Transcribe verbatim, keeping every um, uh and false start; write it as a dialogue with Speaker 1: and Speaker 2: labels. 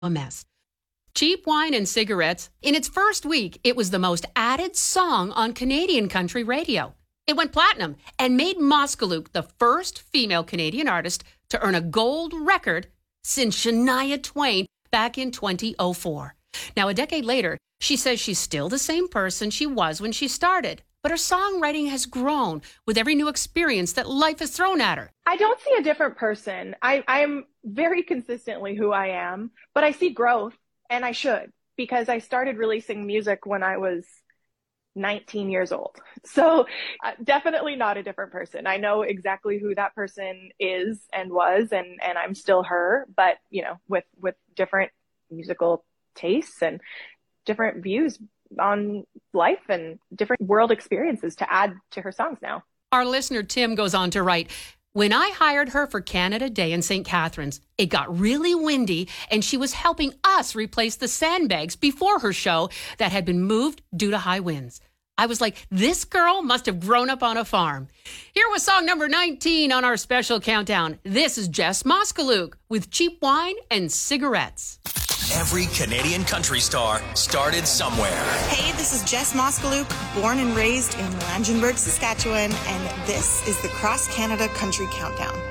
Speaker 1: a mess. Cheap Wine and Cigarettes, in its first week, it was the most added song on Canadian country radio. It went platinum and made Moskalouk the first female Canadian artist to earn a gold record since Shania Twain back in twenty oh four. Now, a decade later, she says she's still the same person she was when she started, but her songwriting has grown with every new experience that life has thrown at her.
Speaker 2: I don't see a different person. I, I'm very consistently who I am, but I see growth. And I should, because I started releasing music when I was nineteen years old. So uh, definitely not a different person. I know exactly who that person is and was, and, and I'm still her, but, you know, with, with different musical tastes and different views on life and different world experiences to add to her songs now.
Speaker 1: Our listener, Tim, goes on to write, when I hired her for Canada Day in Saint Catharines, it got really windy and she was helping us replace the sandbags before her show that had been moved due to high winds. I was like, this girl must have grown up on a farm. Here was song number nineteen on our special countdown. This is Jess Moskalouk with Cheap Wine and Cigarettes.
Speaker 3: Every Canadian country star started somewhere.
Speaker 4: Hey, this is Jess Moskalouk, born and raised in Langenburg, Saskatchewan, and this is the Cross Canada Country Countdown.